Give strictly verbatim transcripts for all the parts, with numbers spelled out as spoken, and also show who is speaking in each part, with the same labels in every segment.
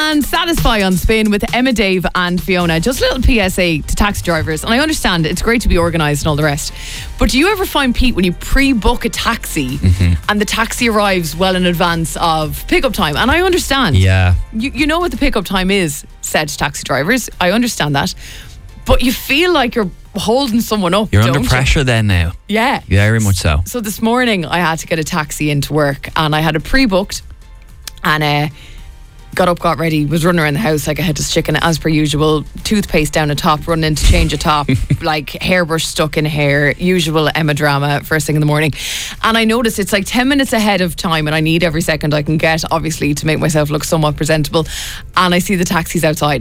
Speaker 1: and Satisfy on Spin with Emma, Dave and Fiona. Just a little P S A to taxi drivers, and I understand it's great to be organised and all the rest, but do you ever find, Pete, when you pre-book a taxi mm-hmm. and the taxi arrives well in advance of pickup time? And I understand.
Speaker 2: Yeah.
Speaker 1: You, you know what the pickup time is, said taxi drivers. I understand that. But you feel like you're holding someone up.
Speaker 2: You're
Speaker 1: don't
Speaker 2: under pressure
Speaker 1: you?
Speaker 2: then now.
Speaker 1: Yeah.
Speaker 2: Very much so.
Speaker 1: So this morning I had to get a taxi into work, and I had it pre-booked, and uh, got up, got ready, was running around the house like a headless chicken as per usual. Toothpaste down a top, running in to change a top, like hairbrush stuck in hair, usual Emma drama first thing in the morning. And I noticed it's like ten minutes ahead of time, and I need every second I can get, obviously, to make myself look somewhat presentable. And I see the taxis outside.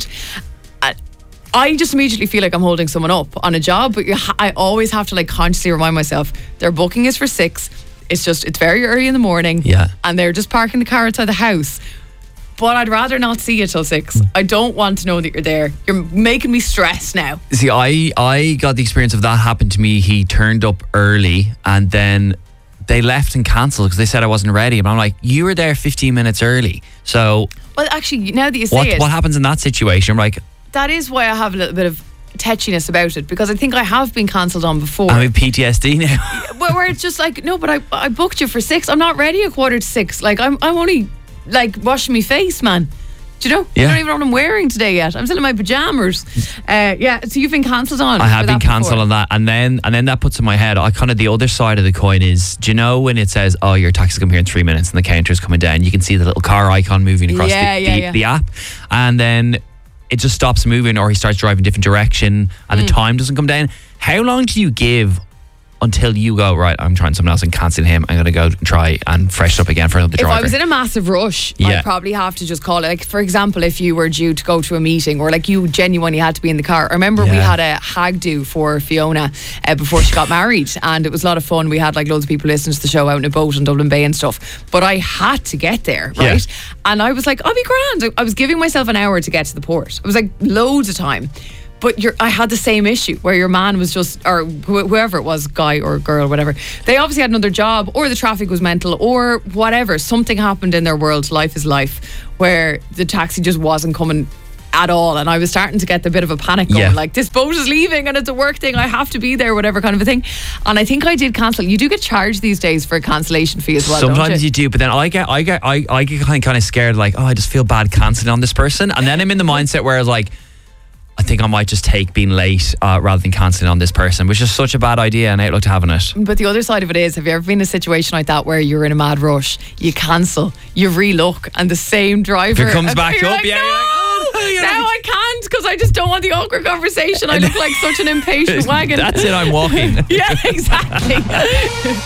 Speaker 1: I just immediately feel like I'm holding someone up on a job, but you ha- I always have to like consciously remind myself their booking is for six. It's just, it's very early in the morning.
Speaker 2: Yeah.
Speaker 1: And they're just parking the car outside the house. But I'd rather not see you till six. I don't want to know that you're there. You're making me stress now.
Speaker 2: See, I, I got the experience of that happen to me. He turned up early and then they left and cancelled because they said I wasn't ready. And I'm like, you were there fifteen minutes early. So.
Speaker 1: Well, actually, now that you say
Speaker 2: what,
Speaker 1: it.
Speaker 2: What happens in that situation? I'm like.
Speaker 1: That is why I have a little bit of tetchiness about it, because I think I have been cancelled on before.
Speaker 2: I'm in P T S D now.
Speaker 1: where, where it's just like, no, but I, I booked you for six. I'm not ready at quarter to six. Like, I'm I'm only like washing my face, man. Do you know?
Speaker 2: Yeah.
Speaker 1: I don't even know what I'm wearing today yet. I'm still in my pajamas. Uh, yeah, so you've been cancelled on.
Speaker 2: I have been cancelled
Speaker 1: before.
Speaker 2: on that. And then and then that puts in my head, I kind of, the other side of the coin is, do you know when it says, oh, your taxi's coming here in three minutes and the counter's coming down, you can see the little car icon moving across
Speaker 1: yeah,
Speaker 2: the,
Speaker 1: yeah,
Speaker 2: the,
Speaker 1: yeah.
Speaker 2: the app. And then it just stops moving, or he starts driving a different direction and
Speaker 1: Mm.
Speaker 2: the time doesn't come down. How long do you give until you go, right, I'm trying someone else and cancelling him, I'm going to go and try and freshen up again for another
Speaker 1: If
Speaker 2: driver?
Speaker 1: I was in a massive rush,
Speaker 2: Yeah.
Speaker 1: I'd probably have to just call it. Like, for example, if you were due to go to a meeting, or like you genuinely had to be in the car. I remember we
Speaker 2: Yeah.
Speaker 1: had a hag do for Fiona uh, before she got married, and it was a lot of fun. We had like loads of people listening to the show out in a boat in Dublin Bay and stuff. But I had to get there, right?
Speaker 2: Yeah.
Speaker 1: And I was like, I'll be grand. I was giving myself an hour to get to the port. It was like loads of time. But you're, I had the same issue where your man was just, or wh- whoever it was, guy or girl, whatever. They obviously had another job, or the traffic was mental, or whatever. Something happened in their world. Life is life, where the taxi just wasn't coming at all. And I was starting to get a bit of a panic going,
Speaker 2: Yeah.
Speaker 1: like, this boat is leaving and it's a work thing. I have to be there, whatever kind of a thing. And I think I did cancel. You do get charged these days for a cancellation fee as well,
Speaker 2: Sometimes
Speaker 1: don't you?
Speaker 2: you do, but then I get, I get, I, I get kind of, kind of scared, like, oh, I just feel bad cancelling on this person, and then I'm in the mindset where I was like, I think I might just take being late uh, rather than cancelling on this person, which is such a bad idea, and I outlook to having it.
Speaker 1: But the other side of it is, have you ever been in a situation like that where you're in a mad rush, you cancel, you relook, and the same driver
Speaker 2: If it comes back
Speaker 1: you're
Speaker 2: up,
Speaker 1: like,
Speaker 2: yeah,
Speaker 1: no,
Speaker 2: you're like, oh, you're
Speaker 1: now
Speaker 2: like-
Speaker 1: I can't, because I just don't want the awkward conversation. I look like such an impatient wagon.
Speaker 2: That's it, I'm walking.
Speaker 1: Yeah, exactly.